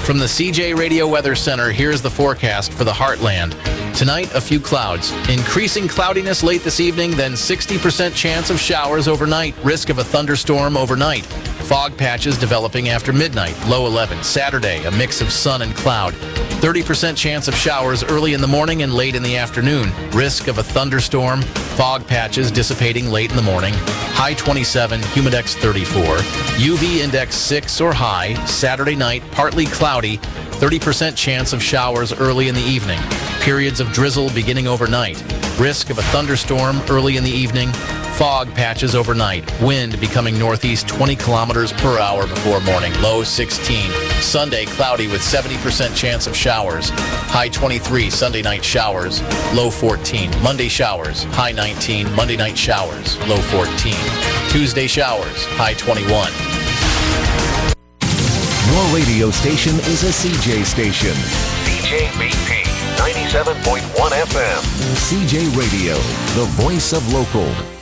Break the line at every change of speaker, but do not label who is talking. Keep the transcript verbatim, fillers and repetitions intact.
From the C J Radio Weather Center, here's the forecast for the Heartland. Tonight, a few clouds. Increasing cloudiness late this evening, then sixty percent chance of showers overnight. Risk of a thunderstorm overnight. Fog patches developing after midnight, low eleven. Saturday, a mix of sun and cloud. thirty percent chance of showers early in the morning and late in the afternoon. Risk of a thunderstorm. Fog patches dissipating late in the morning. High twenty-seven, humidex thirty-four. U V index six or high. Saturday night, partly cloudy. thirty percent chance of showers early in the evening. Periods of drizzle beginning overnight. Risk of a thunderstorm early in the evening. Fog patches overnight. Wind becoming northeast twenty kilometers per hour before morning. Low sixteen. Sunday, cloudy with seventy percent chance of showers. High twenty-three. Sunday night showers. Low fourteen. Monday showers. High nineteen. Monday night showers. Low fourteen. Tuesday showers. High twenty-one.
Your radio station is a C J station.
C J B P ninety-seven point one F M.
C J Radio, the voice of local.